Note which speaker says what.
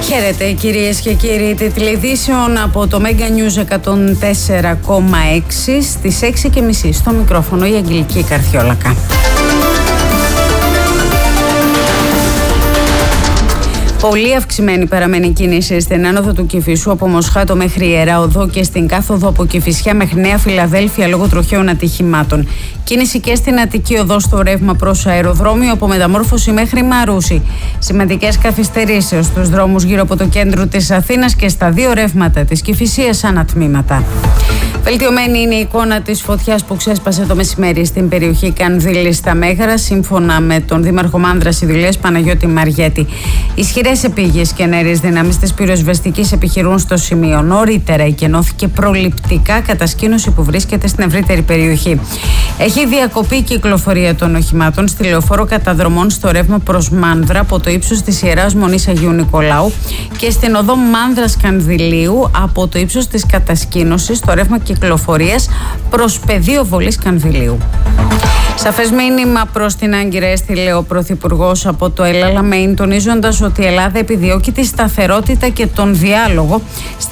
Speaker 1: Χαίρετε κυρίες και κύριοι, τίτλοι ειδήσεων από το Mega News 104,6 στις 6:30 στο μικρόφωνο η Αγγελική Καρδιόλακα. Πολύ αυξημένη παραμένει η κίνηση στην άνοδο του Κηφισού από Μοσχάτο μέχρι Ιερά Οδό και στην κάθοδο από Κηφισιά μέχρι Νέα Φιλαδέλφια λόγω τροχαίων ατυχημάτων. Κίνηση και στην Αττική Οδό στο ρεύμα προς αεροδρόμιο από Μεταμόρφωση μέχρι Μαρούσι. Σημαντικές καθυστερήσεις στους δρόμους γύρω από το κέντρο της Αθήνας και στα δύο ρεύματα της Κηφισίας ανατμήματα. Βελτιωμένη είναι η εικόνα της φωτιάς που ξέσπασε το μεσημέρι στην περιοχή Κανδύλη στα Μέγαρα, σύμφωνα με τον Δήμαρχο Μάνδρας Ιδηλίας Παναγιώτη Μαριέτη. Ισχυρές επίγειες και ενέργειες δυνάμεις της πυροσβεστικής επιχειρούν στο σημείο. Νωρίτερα εκενώθηκε προληπτικά κατασκήνωση που βρίσκεται στην ευρύτερη περιοχή. Έχει διακοπεί η κυκλοφορία των οχημάτων στη λεωφόρο καταδρομών στο ρεύμα προς Μάνδρα από το ύψος της Ιεράς Μονής Αγίου Νικολάου και στην οδό Μάνδρας Κανδυλίου από το ύψος της κατασκήνωσης στο ρεύμα κυκλοφορίας προς πεδίο Βολής Κανδυλίου. Σαφές μήνυμα προς την Άγκυρα έστειλε ο Πρωθυπουργός από το El Alamein, τονίζοντας ότι η Ελλάδα επιδιώκει τη σταθερότητα και τον διάλογο